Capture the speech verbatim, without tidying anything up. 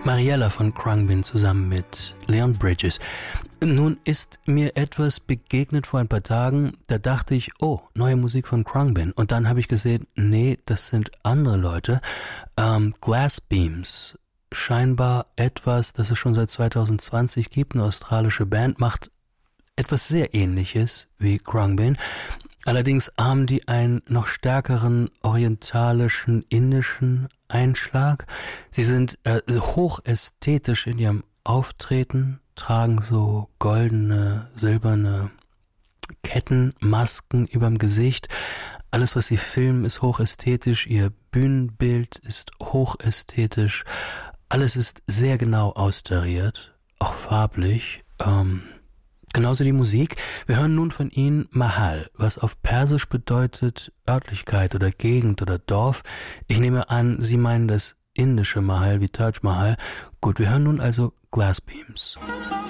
Mariella von Khruangbin zusammen mit Leon Bridges. Nun ist mir etwas begegnet vor ein paar Tagen, da dachte ich, oh, neue Musik von Khruangbin. Und dann habe ich gesehen, nee, das sind andere Leute. Ähm, Glass Beams, scheinbar etwas, das es schon seit zwanzig zwanzig gibt, eine australische Band, macht etwas sehr Ähnliches wie Khruangbin. Allerdings haben die einen noch stärkeren orientalischen, indischen Einschlag. Sie sind äh, hochästhetisch in ihrem Auftreten, tragen so goldene, silberne Ketten, Masken überm Gesicht. Alles, was sie filmen, ist hochästhetisch. Ihr Bühnenbild ist hochästhetisch. Alles ist sehr genau austariert, auch farblich. Ähm, Genauso die Musik. Wir hören nun von ihnen Mahal, was auf Persisch bedeutet Örtlichkeit oder Gegend oder Dorf. Ich nehme an, Sie meinen das indische Mahal wie Taj Mahal. Gut, wir hören nun also Glass Beams.